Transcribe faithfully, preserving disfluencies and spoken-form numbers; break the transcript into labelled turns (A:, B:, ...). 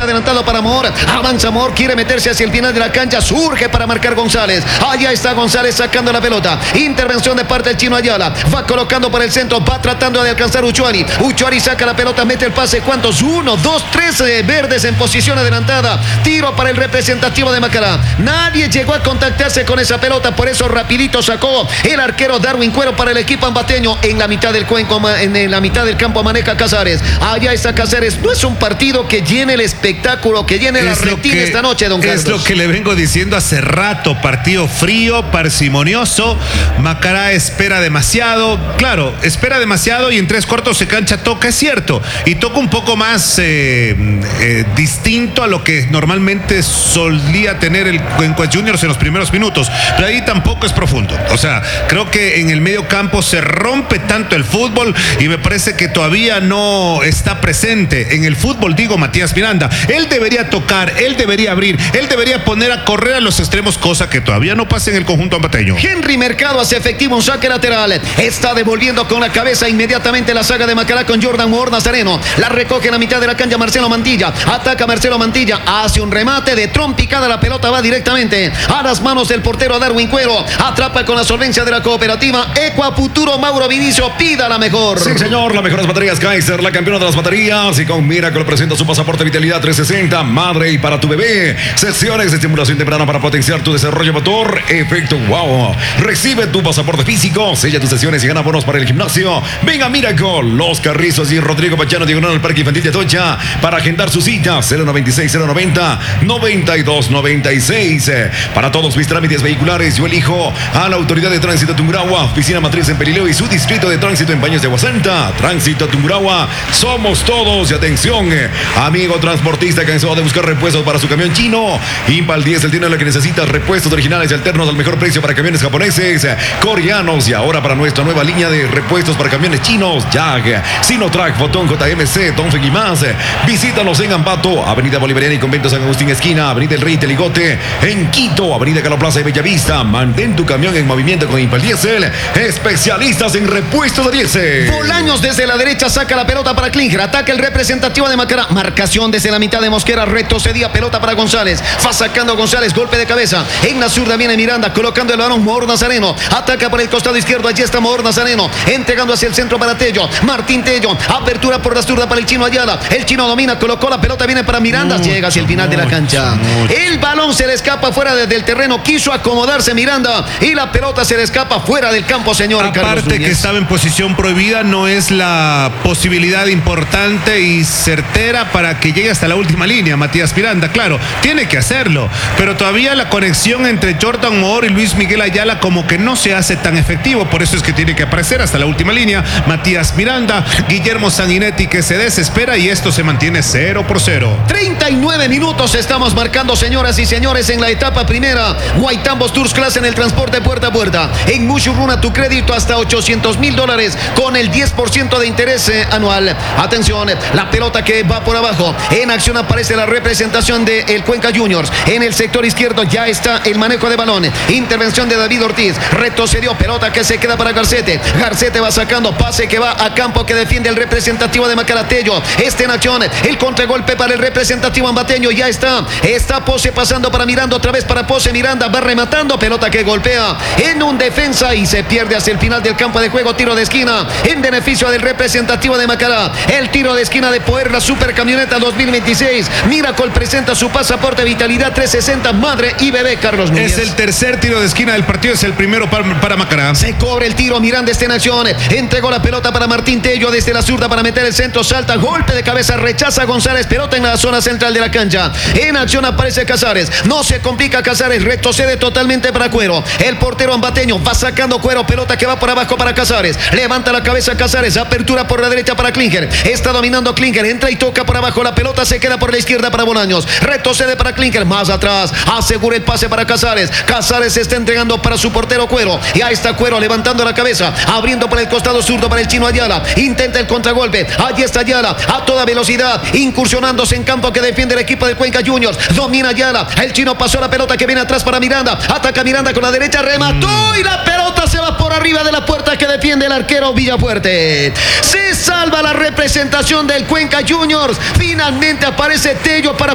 A: adelantado para Amor. Avanza Amor, quiere meterse hacia el final de la cancha. Surge para marcar González. Allá está González sacando la pelota. Intervención de parte del Chino Ayala. Va colocando por el centro. Va tratando de alcanzar Uchuari. Uchuari saca la pelota, mete el pase. ¿Cuántos? Uno, dos, tres eh, verdes en posición adelantada. Tiro para el representativo de Macará. Nadie llegó a contactarse con esa pelota. Por eso rapidito sacó el arquero Darwin Cuero para el equipo ambateño. En la mitad del cuenco, en la mitad del campo maneja Casares. Allá está Casares. No es un partido que llene el espectáculo, que llene la retina esta noche, don Carlos.
B: Es lo que le vengo diciendo hace rato. Partido frío, parsimonioso. Macará espera demasiado. Claro, espera demasiado y en tres cuartos de cancha toca, es cierto. Y toca un poco más eh, eh, distinto a lo que normalmente solía tener el Cuenca Juniors en los primeros minutos. Pero ahí tampoco es profundo. O sea, creo que en el medio campo se rompe tanto el fútbol y me parece que todavía no está presente en el fútbol, digo, Matías Miranda. Él debería tocar, él debería abrir, él debería poner a correr a los extremos, cosa que todavía no pasa en el conjunto ambateño.
A: Henry Mercado hace efectivo un saque lateral. Está devolviendo con la cabeza inmediatamente la saga de Macará con Jordan Moore Nazareno. La recoge en la mitad de la cancha Marcelo Mantilla. Ataca Marcelo Mantilla. Hace un remate de trompicada. La pelota va directamente a las manos del portero Darwin Cuero. Atrapa con la solvencia de la cooperativa Ecuafuturo Mauro Vinicio. Pida la mejor.
C: Sí, señor. Las mejores baterías Kaiser, la campeona de las baterías. Y con Miracle presenta su pasaporte Vitalidad trescientos sesenta. Madre y para tu bebé. Sesiones de estimulación temprana para potenciar tu desarrollo motor. Efecto wow. Recibe tu pasaporte físico. Sella tus sesiones y gana bonos para el gimnasio. Venga Miracle. Los Carrizos y Rodrigo Pachano, diagonal al Parque Infantil de Atocha. Para agendar su cita. cero noventa y seis, cero noventa, noventa y dos noventa y seis. Para todos mis trámites vehiculares, yo elijo a la Autoridad de Tránsito Tungurahua. Oficina matriz en Pelileo y su distrito de tránsito en Baños de Aguasanta. Tránsito Tungurahua. Somos todos. Y atención, amigo transportista cansado de buscar repuestos para su camión chino. Impal diez, el tiene lo que necesita. Repuestos originales y alternos al mejor precio para camiones japoneses, coreanos y ahora para nuestra nueva línea de repuestos para camiones chinos. Jag, Sinotrack, Fotón, J M C, Donfeng y más. Visítanos en Ambato, Avenida Bolivariana y Convento San Agustín esquina, Avenida El Rey Teligote, en Quito, Avenida Calo Plaza de Bellavista. Mantén tu camión en movimiento con Impal Diesel, especialistas en repuestos de diésel.
A: Bolaños desde la derecha saca la pelota para Klinger. Ataca el representativo de Macará. Marcación desde la mitad de Mosquera. Retrocedía pelota para González. Va sacando González. Golpe de cabeza. En la zurda viene Miranda. Colocando el balón. Moor Nazareno. Ataca por el costado izquierdo. Allí está Moor Nazareno. Entregando hacia el centro para Tello. Martín Tello. Apertura por la zurda para el Chino Ayala. El Chino domina. Colocó la pelota. Viene para Miranda. Mucho, Llega hacia el final mucho, de la cancha. Mucho. El balón se le escapa fuera desde el terreno. Quiso acomodarse Miranda. Y la pelota se le escapa fuera del campo, señor.
B: Aparte que estaba en posición prohibida, no es la posibilidad importante y certera para que llegue hasta la última línea, Matías Miranda. Claro, tiene que hacerlo, pero todavía la conexión entre Jordan Moore y Luis Miguel Ayala como que no se hace tan efectivo, por eso es que tiene que aparecer hasta la última línea Matías Miranda. Guillermo Sanguinetti que se desespera y esto se mantiene cero por cero.
A: treinta y nueve minutos estamos marcando, señoras y señores, en la etapa primera. Guaitambos Tours Class en el transporte puerta a puerta. En Mushuruna tu crédito hasta ochocientos mil dólares con el diez por ciento de interés eh, anual. Atención, la pelota que va por abajo. En acción aparece la representación de el Cuenca Juniors. En el sector izquierdo ya está el manejo de balón. Intervención de David Ortiz. Retrocedió, pelota que se queda para Garcete. Garcete va sacando, pase que va a campo que defiende el representativo de Macaratello. Este en acción, el contragolpe para el representativo ambateño. Ya está, está Pose pasando para Miranda, otra vez para Pose. Miranda va rematando, pelota que golpea en un defensa y se pierde hacia el final del campo de juego. Tiro de esquina en beneficio del representativo de Macará. El tiro de esquina de Poder, la Super Camioneta dos mil veintiséis. Miracle presenta su pasaporte Vitalidad trescientos sesenta, madre y bebé, Carlos Núñez.
B: Es el tercer tiro de esquina del partido, es el primero para, para Macará.
A: Se cobra el tiro, Miranda está en acción. Entregó la pelota para Martín Tello desde la zurda para meter el centro. Salta, golpe de cabeza, rechaza González. Pelota en la zona central de la cancha. En acción aparece Casares. No se complica Casares, retrocede totalmente para Cuero. El portero ambateño va sacando Cuero. Pelota que va por abajo para Casares. Levanta la cabeza Casares. Apertura por la derecha para Klinger. Está dominando Klinger. Entra y toca por abajo. La pelota se queda por la izquierda para Bolaños. Retrocede para Klinger. Más atrás. Asegura el pase para Casares. Casares se está entregando para su portero Cuero. Y ahí está Cuero levantando la cabeza. Abriendo por el costado zurdo para el Chino Ayala. Intenta el contragolpe. Allí está Ayala. A toda velocidad. Incursionándose en campo que defiende el equipo de Cuenca Juniors. Domina Ayala. El Chino pasó la pelota que viene atrás para Miranda. Ataca Miranda con la derecha. Remató. Y la pelota se va por arriba de la puerta que defiende el arquero Villafuerte. Se salva la representación del Cuenca Juniors. Finalmente aparece Tello para